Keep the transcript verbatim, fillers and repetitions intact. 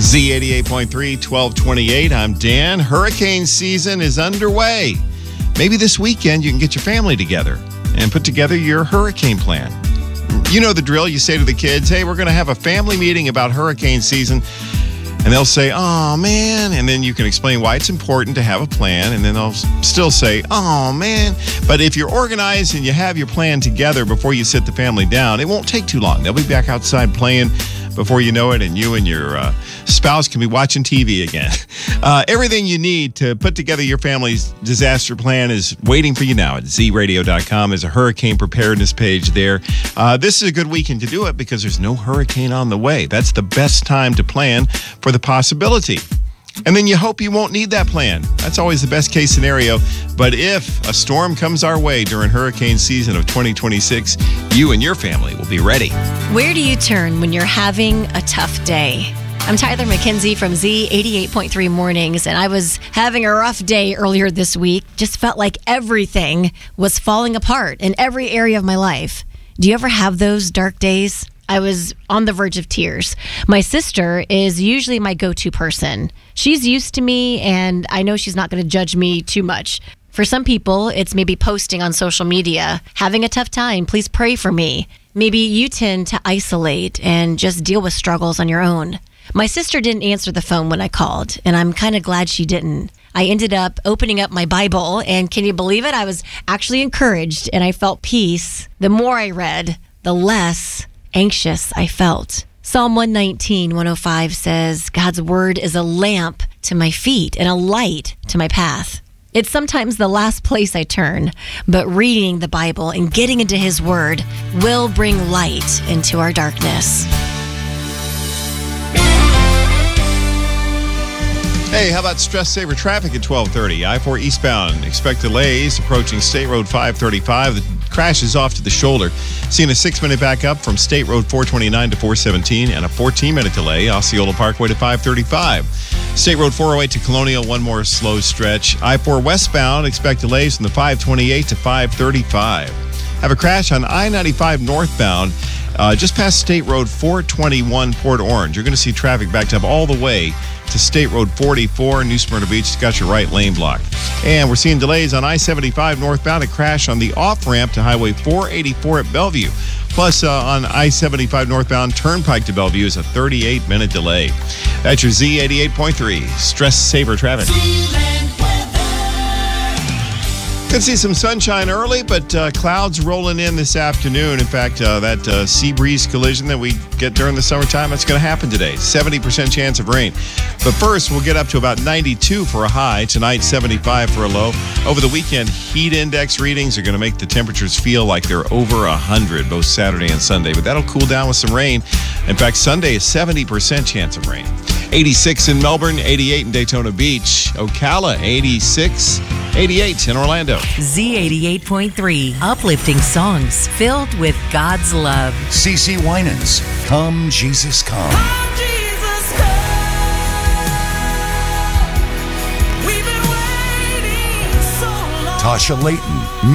Z eighty-eight point three, twelve twenty-eight. I'm Dan. Hurricane season is underway. Maybe this weekend you can get your family together and put together your hurricane plan. You know the drill. You say to the kids, hey, we're going to have a family meeting about hurricane season. And they'll say, oh, man. And then you can explain why it's important to have a plan. And then they'll still say, oh, man. But if you're organized and you have your plan together before you sit the family down, it won't take too long. They'll be back outside playing before you know it, and you and your uh, spouse can be watching T V again. Uh, everything you need to put together your family's disaster plan is waiting for you now at z radio dot com. There's a hurricane preparedness page there. Uh, this is a good weekend to do it because there's no hurricane on the way. That's the best time to plan for the possibility. And then you hope you won't need that plan. That's always the best case scenario. But if a storm comes our way during hurricane season of twenty twenty-six, you and your family will be ready. Where do you turn when you're having a tough day? I'm Tyler McKenzie from Z eighty-eight point three Mornings, and I was having a rough day earlier this week. Just felt like everything was falling apart in every area of my life. Do you ever have those dark days? I was on the verge of tears. My sister is usually my go-to person. She's used to me, and I know she's not going to judge me too much. For some people, it's maybe posting on social media, having a tough time, please pray for me. Maybe you tend to isolate and just deal with struggles on your own. My sister didn't answer the phone when I called, and I'm kind of glad she didn't. I ended up opening up my Bible, and can you believe it? I was actually encouraged, and I felt peace. The more I read, the less anxious I felt. Psalm one nineteen, one oh five says, God's word is a lamp to my feet and a light to my path. It's sometimes the last place I turn, but reading the Bible and getting into his word will bring light into our darkness. Hey, how about stress saver traffic at twelve thirty? I four eastbound. Expect delays approaching State Road five thirty-five. The crash is off to the shoulder. Seeing a six-minute backup from State Road four twenty-nine to four seventeen and a fourteen-minute delay, Osceola Parkway to five thirty-five. State Road four oh eight to Colonial, one more slow stretch. I four westbound. Expect delays from the five twenty-eight to five thirty-five. Have a crash on I ninety-five northbound. Uh, just past State Road four twenty-one, Port Orange. You're going to see traffic backed up all the way to State Road forty-four, New Smyrna Beach. It's got your right lane blocked. And we're seeing delays on I seventy-five northbound. A crash on the off-ramp to Highway four eighty-four at Bellevue. Plus, uh, on I seventy-five northbound, Turnpike to Bellevue is a thirty-eight minute delay. That's your Z eighty-eight point three Stress Saver Traffic. Could see some sunshine early, but uh, clouds rolling in this afternoon. In fact, uh, that uh, sea breeze collision that we get during the summertime, that's going to happen today. seventy percent chance of rain. But first, we'll get up to about ninety-two for a high. Tonight, seventy-five for a low. Over the weekend, heat index readings are going to make the temperatures feel like they're over one hundred, both Saturday and Sunday. But that'll cool down with some rain. In fact, Sunday is seventy percent chance of rain. eighty-six in Melbourne, eighty-eight in Daytona Beach. Ocala, eighty-six. eighty-eight in Orlando. Z eighty-eight point three, uplifting songs filled with God's love. CeCe Winans, Come Jesus Come. Come, Jesus, come. We've been waiting so long. Tasha Layton,